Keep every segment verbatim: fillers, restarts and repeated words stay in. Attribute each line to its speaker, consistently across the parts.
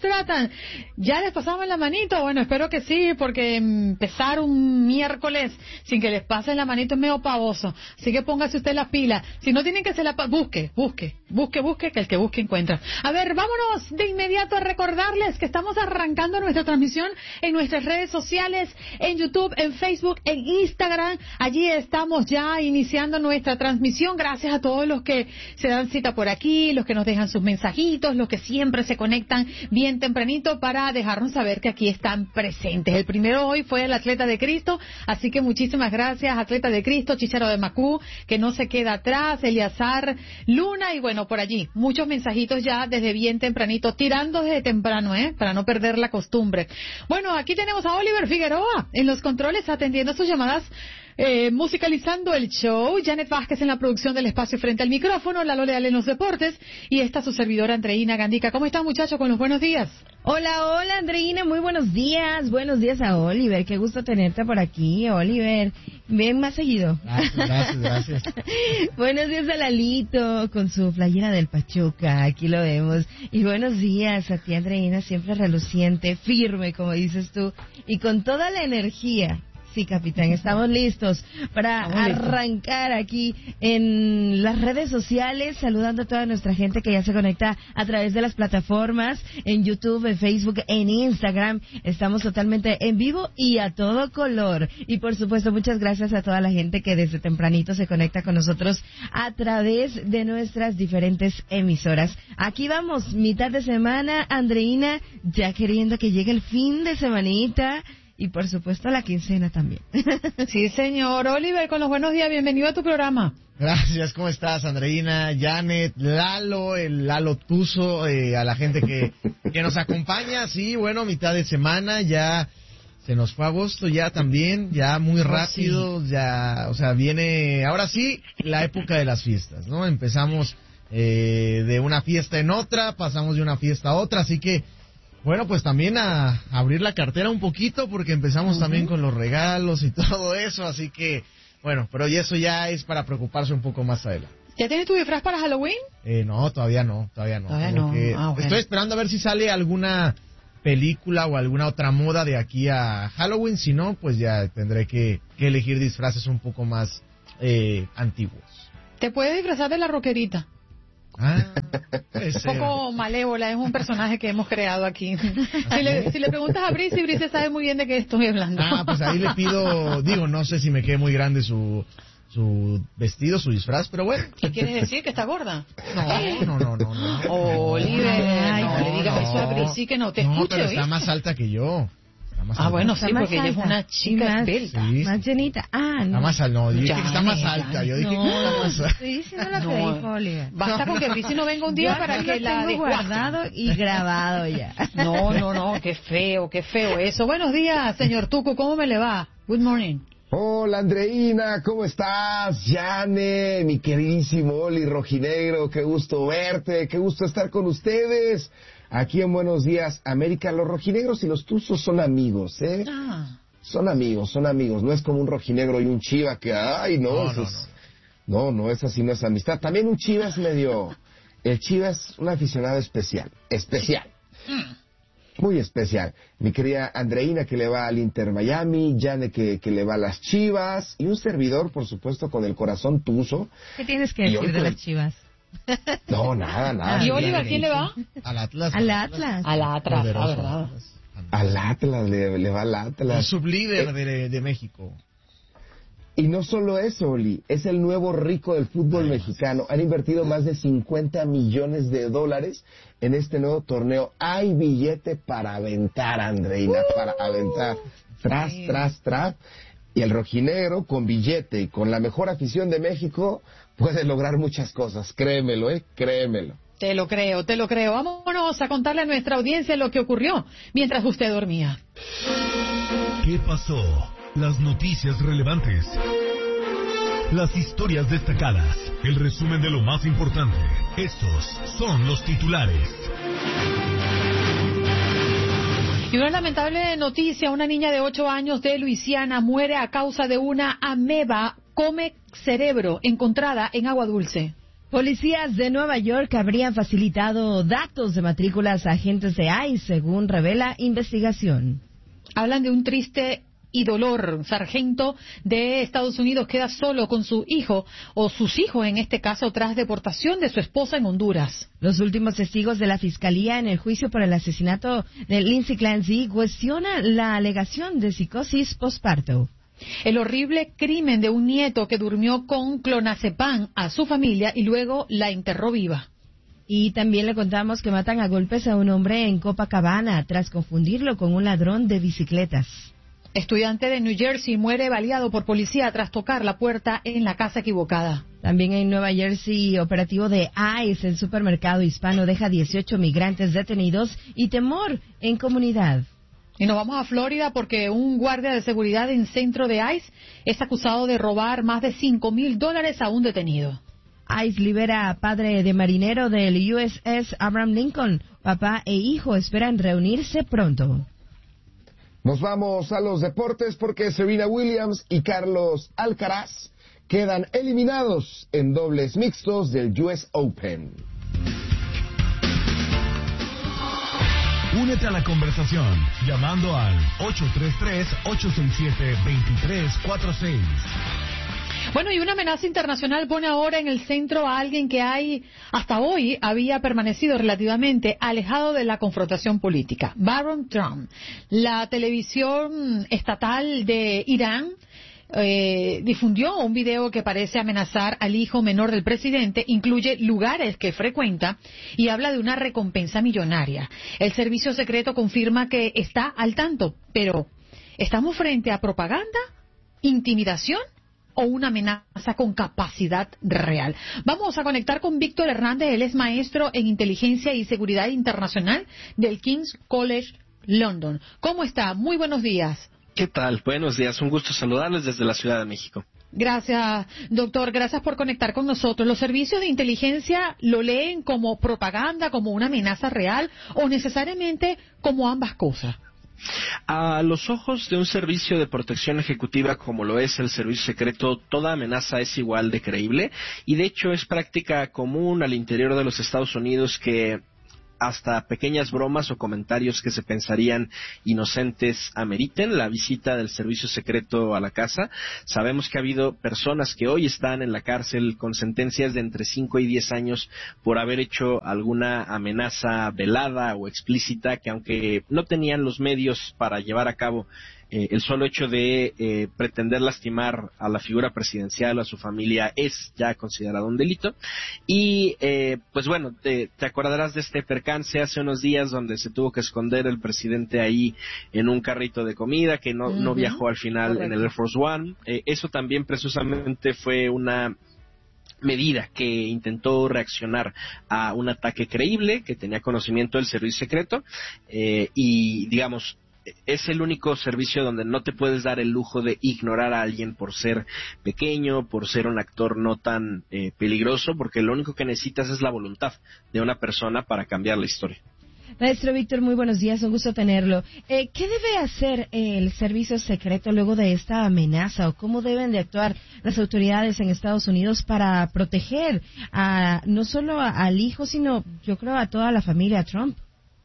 Speaker 1: tratan? ¿Ya les pasaban la manito? Bueno, espero que sí, porque empezar un miércoles sin que les pasen la manito es medio pavoso. Así que póngase usted las pilas. Si no tienen que se la pa- busque, busque, busque, busque, que el que busque encuentra. A ver, vámonos de inmediato a recordarles que estamos arrancando nuestra transmisión en nuestras redes sociales, en YouTube, en Facebook, en Instagram. Allí estamos ya iniciando nuestra transmisión. Gracias a todos los que se dan cita por aquí, los que nos dejan sus mensajitos, los que siempre se conectan bien tempranito para dejarnos saber que aquí están presentes. El primero hoy fue el Atleta de Cristo, así que muchísimas gracias, Atleta de Cristo, Chicharo de Macú, que no se queda atrás, Eliazar Luna, y bueno, por allí, muchos mensajitos ya desde bien tempranito, tirando desde temprano, ¿eh? Para no perder la costumbre. Bueno, aquí tenemos a Oliver Figueroa en los controles atendiendo sus llamadas, eh, musicalizando el show, Janet Vázquez en la producción del espacio frente al micrófono, Lalo Leal en los deportes, y esta su servidora Andreina Gandica. ¿Cómo están, muchachos, con los buenos días?
Speaker 2: Hola, hola, Andreina, muy buenos días. Buenos días a Oliver, qué gusto tenerte por aquí, Oliver. Ven más seguido.
Speaker 3: Gracias, gracias, gracias.
Speaker 2: Buenos días a Lalito, con su playera del Pachuca, aquí lo vemos. Y buenos días a ti, Andreina, siempre reluciente, firme, como dices tú, y con toda la energía. Sí, capitán, estamos listos para
Speaker 1: estamos listos.
Speaker 2: arrancar aquí en las redes sociales, saludando a toda nuestra gente que ya se conecta a través de las plataformas, en YouTube, en Facebook, en Instagram. Estamos totalmente en vivo y a todo color. Y por supuesto, muchas gracias a toda la gente que desde tempranito se conecta con nosotros a través de nuestras diferentes emisoras. Aquí vamos, mitad de semana, Andreina, ya queriendo que llegue el fin de semanita. Y por supuesto la quincena también.
Speaker 1: Sí, señor. Oliver, con los buenos días, bienvenido a tu programa.
Speaker 3: Gracias, ¿cómo estás, Andreina, Janet, Lalo, el Lalo Tuzo, eh, a la gente que, que nos acompaña? Sí, bueno, mitad de semana, ya se nos fue agosto, ya también, ya muy rápido, oh, sí. ya, o sea, viene, ahora sí, la época de las fiestas, ¿no? Empezamos eh, de una fiesta en otra, pasamos de una fiesta a otra, así que bueno, pues también a abrir la cartera un poquito porque empezamos uh-huh. también con los regalos y todo eso, así que, bueno, pero y eso ya es para preocuparse un poco más adelante.
Speaker 1: ¿Ya tienes tu disfraz para Halloween?
Speaker 3: Eh, no, todavía no, todavía no.
Speaker 1: Todavía no.
Speaker 3: Que
Speaker 1: Ah, bueno.
Speaker 3: Estoy esperando a ver si sale alguna película o alguna otra moda de aquí a Halloween, si no, pues ya tendré que, que elegir disfraces un poco más eh, antiguos.
Speaker 1: ¿Te puedes disfrazar de la rockerita?
Speaker 3: Ah,
Speaker 1: un poco malévola, es un personaje que hemos creado aquí. Si le, si le preguntas a Brice, Brice sabe muy bien de qué estoy hablando.
Speaker 3: Ah, pues ahí le pido, digo, no sé si me quede muy grande su su vestido, su disfraz, pero bueno.
Speaker 1: ¿Qué quieres decir? ¿Que está gorda?
Speaker 3: No, no, no, no. no.
Speaker 1: Oliver,
Speaker 2: Ay,
Speaker 1: no,
Speaker 2: no,
Speaker 1: le digas
Speaker 2: no.
Speaker 1: eso a Brice que no te
Speaker 3: no,
Speaker 1: escuche,
Speaker 3: pero está
Speaker 1: ¿oíste?
Speaker 3: más alta que yo. Más
Speaker 1: ah,
Speaker 3: alta.
Speaker 1: bueno, sí,
Speaker 2: Está
Speaker 1: porque ella es
Speaker 2: alta.
Speaker 1: una chica
Speaker 2: más,
Speaker 1: esbelta.
Speaker 3: Sí.
Speaker 2: Más llenita. Ah, no.
Speaker 3: Está más alta, no, yo dije
Speaker 1: Ya,
Speaker 3: que está más
Speaker 1: ya,
Speaker 3: alta, yo dije
Speaker 2: no,
Speaker 3: que está más alta.
Speaker 2: estoy diciendo lo que
Speaker 1: No.
Speaker 2: dijo Oliver.
Speaker 1: Basta con que Brice no venga un día
Speaker 2: Yo
Speaker 1: para
Speaker 2: aquí
Speaker 1: que
Speaker 2: lo
Speaker 1: la
Speaker 2: tengo
Speaker 1: desguace.
Speaker 2: guardado y grabado ya.
Speaker 1: No, no, no, qué feo, qué feo eso. Buenos días, señor Tuco, ¿cómo me le va? Good morning.
Speaker 4: Hola, Andreina, ¿cómo estás? Yane, mi queridísimo Oli Rojinegro, qué gusto verte, qué gusto estar con ustedes. Aquí en Buenos Días, América. Los rojinegros y los tuzos son amigos, ¿eh?
Speaker 1: Ah.
Speaker 4: Son amigos, son amigos. No es como un rojinegro y un chiva que, ay, no,
Speaker 3: No,
Speaker 4: eso
Speaker 3: no,
Speaker 4: es... no, no es así, no es amistad. También un chiva es medio... El chiva es un aficionado especial, especial. Muy especial. Mi querida Andreina, que le va al Inter Miami, Yane, que, que le va a las Chivas, y un servidor, por supuesto, con el corazón tuzo.
Speaker 2: ¿Qué tienes que
Speaker 4: Y
Speaker 2: decir
Speaker 4: hoy
Speaker 2: de
Speaker 4: con-
Speaker 2: las Chivas?
Speaker 4: No, nada, nada.
Speaker 1: ¿Y Oliver, a quién le va?
Speaker 3: Al Atlas.
Speaker 2: Al Atlas.
Speaker 1: A la atrás, la
Speaker 3: Poderoso
Speaker 1: verdad.
Speaker 3: Atlas.
Speaker 4: Al Atlas, le, le va al
Speaker 3: El
Speaker 4: Atlas.
Speaker 3: sublíder de, de México.
Speaker 4: Y no solo eso, Oli, es el nuevo rico del fútbol mexicano. Han invertido más de cincuenta millones de dólares en este nuevo torneo. Hay billete para aventar, Andreina, para aventar. Tras, tras, tras. Y el rojinegro, con billete y con la mejor afición de México, puede lograr muchas cosas. Créemelo, ¿eh? Créemelo.
Speaker 1: Te lo creo, te lo creo. Vámonos a contarle a nuestra audiencia lo que ocurrió mientras usted dormía.
Speaker 5: ¿Qué pasó? Las noticias relevantes. Las historias destacadas. El resumen de lo más importante. Estos son los titulares.
Speaker 1: Y una lamentable noticia, una niña de ocho años de Luisiana muere a causa de una ameba come cerebro encontrada en agua dulce.
Speaker 2: Policías de Nueva York habrían facilitado datos de matrículas a agentes de ICE, según revela investigación.
Speaker 1: Hablan de un triste y dolor. Sargento de Estados Unidos queda solo con su hijo, o sus hijos en este caso, tras deportación de su esposa en Honduras.
Speaker 2: Los últimos testigos de la Fiscalía en el juicio por el asesinato de Lindsay Clancy cuestionan la alegación de psicosis posparto.
Speaker 1: El horrible crimen de un nieto que durmió con clonazepam a su familia y luego la enterró viva.
Speaker 2: Y también le contamos que matan a golpes a un hombre en Copacabana tras confundirlo con un ladrón de bicicletas.
Speaker 1: Estudiante de New Jersey muere baleado por policía tras tocar la puerta en la casa equivocada.
Speaker 2: También en Nueva Jersey, operativo de ICE, el supermercado hispano deja dieciocho migrantes detenidos y temor en comunidad.
Speaker 1: Y nos vamos a Florida porque un guardia de seguridad en centro de ICE es acusado de robar más de cinco mil dólares a un detenido.
Speaker 2: ICE libera a padre de marinero del U S S Abraham Lincoln. Papá e hijo esperan reunirse pronto.
Speaker 4: Nos vamos a los deportes porque Serena Williams y Carlos Alcaraz quedan eliminados en dobles mixtos del U S Open.
Speaker 5: Únete a la conversación llamando al ocho tres tres, ocho seis siete, dos tres cuatro seis.
Speaker 1: Bueno, y una amenaza internacional pone ahora en el centro a alguien que hay, hasta hoy había permanecido relativamente alejado de la confrontación política, Barron Trump. La televisión estatal de Irán eh, difundió un video que parece amenazar al hijo menor del presidente, incluye lugares que frecuenta y habla de una recompensa millonaria. El servicio secreto confirma que está al tanto, pero ¿estamos frente a propaganda, intimidación o una amenaza con capacidad real? Vamos a conectar con Víctor Hernández, él es maestro en inteligencia y seguridad internacional del King's College London. ¿Cómo está? Muy buenos días.
Speaker 6: ¿Qué tal? Buenos días, un gusto saludarles desde la Ciudad de México.
Speaker 1: Gracias, doctor, gracias por conectar con nosotros. ¿Los servicios de inteligencia lo leen como propaganda, como una amenaza real o necesariamente como ambas cosas?
Speaker 6: A los ojos de un servicio de protección ejecutiva como lo es el servicio secreto, toda amenaza es igual de creíble y de hecho es práctica común al interior de los Estados Unidos que hasta pequeñas bromas o comentarios que se pensarían inocentes ameriten la visita del servicio secreto a la casa. Sabemos que ha habido personas que hoy están en la cárcel con sentencias de entre cinco y diez años por haber hecho alguna amenaza velada o explícita que, aunque no tenían los medios para llevar a cabo Eh, el solo hecho de eh, pretender lastimar a la figura presidencial o a su familia es ya considerado un delito. Y eh, pues bueno, te, te acordarás de este percance hace unos días donde se tuvo que esconder el presidente ahí en un carrito de comida que no, uh-huh. no viajó al final Correcto. En el Air Force One. Eh, eso también precisamente fue una medida que intentó reaccionar a un ataque creíble que tenía conocimiento del servicio secreto eh, y digamos es el único servicio donde no te puedes dar el lujo de ignorar a alguien por ser pequeño, por ser un actor no tan eh, peligroso, porque lo único que necesitas es la voluntad de una persona para cambiar la historia.
Speaker 2: Maestro Víctor, muy buenos días, un gusto tenerlo. Eh, ¿Qué debe hacer el servicio secreto luego de esta amenaza o cómo deben de actuar las autoridades en Estados Unidos para proteger a no solo a, al hijo, sino yo creo a toda la familia Trump?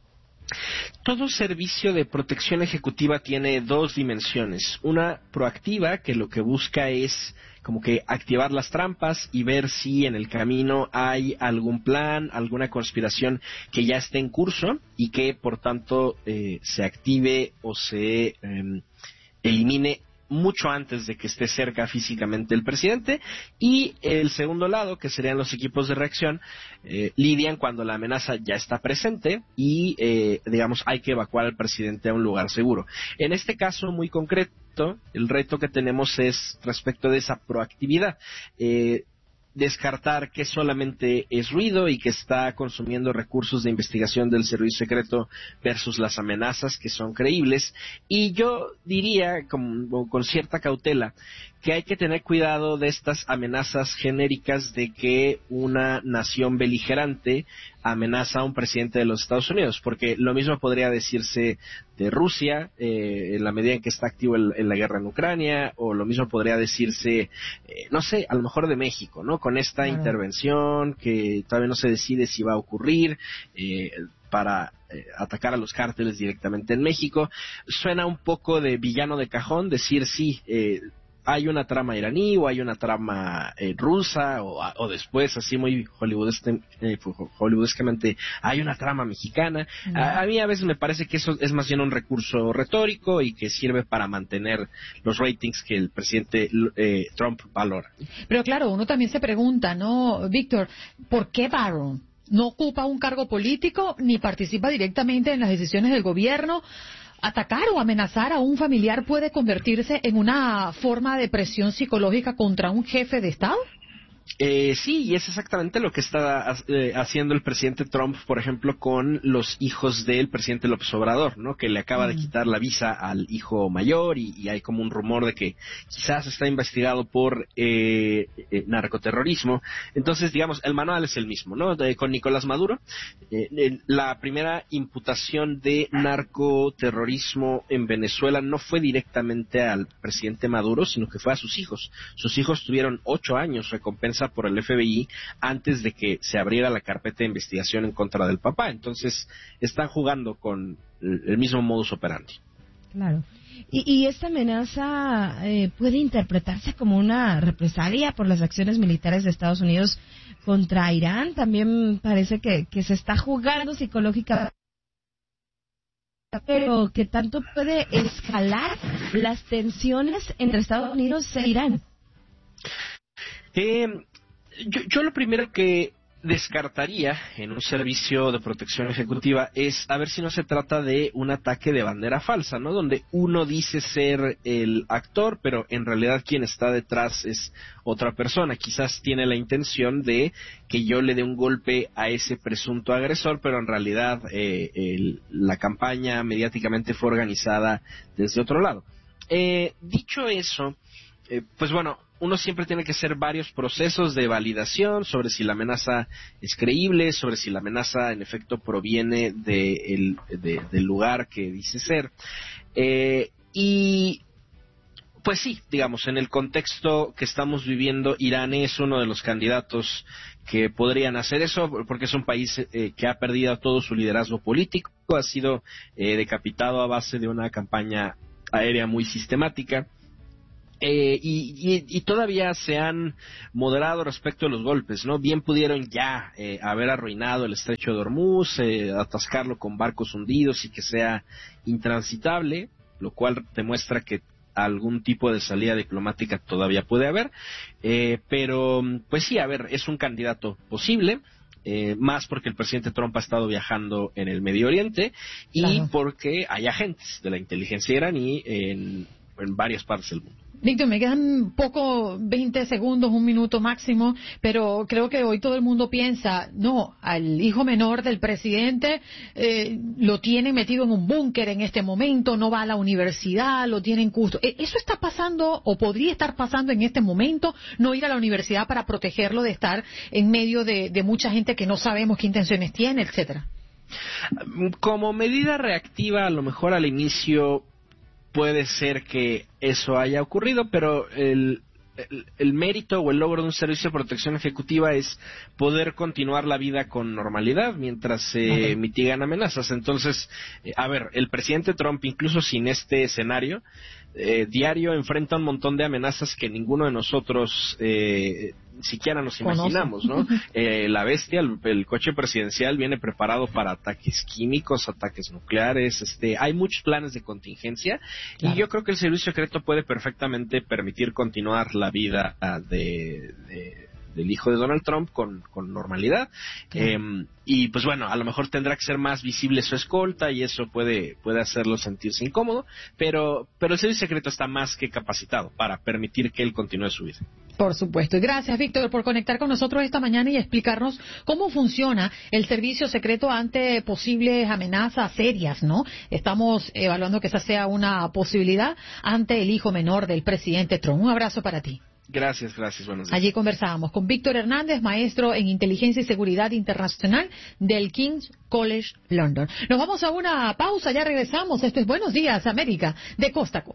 Speaker 6: Todo servicio de protección ejecutiva tiene dos dimensiones. Una proactiva, que lo que busca es como que activar las trampas y ver si en el camino hay algún plan, alguna conspiración que ya esté en curso y que por tanto eh, se active o se eh, elimine mucho antes de que esté cerca físicamente el presidente. Y el segundo lado, que serían los equipos de reacción, eh, lidian cuando la amenaza ya está presente y eh, digamos hay que evacuar al presidente a un lugar seguro. En este caso muy concreto, el reto que tenemos es respecto de esa proactividad, eh, descartar que solamente es ruido y que está consumiendo recursos de investigación del servicio secreto versus las amenazas que son creíbles. Y yo diría con, con cierta cautela que hay que tener cuidado de estas amenazas genéricas de que una nación beligerante amenaza a un presidente de los Estados Unidos, porque lo mismo podría decirse de Rusia, eh, en la medida en que está activo en, en la guerra en Ucrania, o lo mismo podría decirse, eh, no sé, a lo mejor de México, ¿no? Con esta claro. intervención que todavía no se decide si va a ocurrir, eh, para eh, atacar a los cárteles directamente en México. Suena un poco de villano de cajón decir sí, eh, hay una trama iraní o hay una trama eh, rusa o, o después así muy hollywoodesque, eh, hollywoodescamente hay una trama mexicana. No. A, a mí a veces me parece que eso es más bien un recurso retórico y que sirve para mantener los ratings que el presidente eh, Trump valora.
Speaker 1: Pero claro, uno también se pregunta, ¿no, Víctor? ¿Por qué Barron no ocupa un cargo político ni participa directamente en las decisiones del gobierno? Atacar o amenazar a un familiar puede convertirse en una forma de presión psicológica contra un jefe de Estado.
Speaker 6: Eh, sí, y es exactamente lo que está eh, haciendo el presidente Trump, por ejemplo, con los hijos del presidente López Obrador, ¿no? Que le acaba mm. de quitar la visa al hijo mayor y, y hay como un rumor de que quizás está investigado por eh, eh, narcoterrorismo. Entonces, digamos, el manual es el mismo, ¿no? De, con Nicolás Maduro, eh, eh, la primera imputación de narcoterrorismo en Venezuela no fue directamente al presidente Maduro, sino que fue a sus hijos. Sus hijos tuvieron ocho años recompensa por el F B I antes de que se abriera la carpeta de investigación en contra del papá. Entonces están jugando con el mismo modus operandi.
Speaker 2: Claro. Y, y esta amenaza eh, puede interpretarse como una represalia por las acciones militares de Estados Unidos contra Irán. También parece que, que se está jugando psicológicamente, pero que tanto puede escalar las tensiones entre Estados Unidos e Irán.
Speaker 6: Eh, yo, yo lo primero que descartaría en un servicio de protección ejecutiva es a ver si no se trata de un ataque de bandera falsa, ¿no? Donde uno dice ser el actor, pero en realidad quien está detrás es otra persona. Quizás tiene la intención de que yo le dé un golpe a ese presunto agresor, pero en realidad eh, el, la campaña mediáticamente fue organizada desde otro lado. Eh, dicho eso, eh, pues bueno, uno siempre tiene que hacer varios procesos de validación sobre si la amenaza es creíble, sobre si la amenaza en efecto proviene de el, de, del lugar que dice ser. Eh, y pues sí, digamos, en el contexto que estamos viviendo, Irán es uno de los candidatos que podrían hacer eso, porque es un país eh, que ha perdido todo su liderazgo político, ha sido eh, decapitado a base de una campaña aérea muy sistemática. Eh, y, y, y todavía se han moderado respecto a los golpes, ¿no? Bien pudieron ya eh, haber arruinado el estrecho de Hormuz, eh, atascarlo con barcos hundidos y que sea intransitable, lo cual demuestra que algún tipo de salida diplomática todavía puede haber, eh, pero pues sí, a ver, es un candidato posible. Eh, más porque el presidente Trump ha estado viajando en el Medio Oriente y claro. porque hay agentes de la inteligencia iraní en, en varias partes del mundo.
Speaker 1: Víctor, me quedan poco, veinte segundos, un minuto máximo, pero creo que hoy todo el mundo piensa, no, al hijo menor del presidente eh, lo tienen metido en un búnker en este momento, no va a la universidad, lo tienen custo. ¿Eso está pasando o podría estar pasando en este momento? No ir a la universidad para protegerlo de estar en medio de, de mucha gente que no sabemos qué intenciones tiene, etcétera.
Speaker 6: Como medida reactiva, a lo mejor al inicio puede ser que eso haya ocurrido, pero el, el, el mérito o el logro de un servicio de protección ejecutiva es poder continuar la vida con normalidad mientras se okay. mitigan amenazas. Entonces, eh, a ver, el presidente Trump, incluso sin este escenario, eh, diario enfrenta un montón de amenazas que ninguno de nosotros eh, siquiera nos imaginamos, ¿no? Eh, la bestia, el, el coche presidencial viene preparado para ataques químicos, ataques nucleares, este, hay muchos planes de contingencia claro. y yo creo que el servicio secreto puede perfectamente permitir continuar la vida uh, de, de, del hijo de Donald Trump con, con normalidad.
Speaker 1: Claro.
Speaker 6: Eh, y pues bueno, a lo mejor tendrá que ser más visible su escolta y eso puede, puede hacerlo sentirse incómodo, pero, pero el servicio secreto está más que capacitado para permitir que él continúe su vida.
Speaker 1: Por supuesto. Y gracias, Víctor, por conectar con nosotros esta mañana y explicarnos cómo funciona el servicio secreto ante posibles amenazas serias, ¿no? Estamos evaluando que esa sea una posibilidad ante el hijo menor del presidente Trump. Un abrazo para ti.
Speaker 6: Gracias, gracias, buenos días.
Speaker 1: Allí conversábamos con Víctor Hernández, maestro en Inteligencia y Seguridad Internacional del King's College London. Nos vamos a una pausa, ya regresamos. Esto es Buenos Días, América, de costa a costa.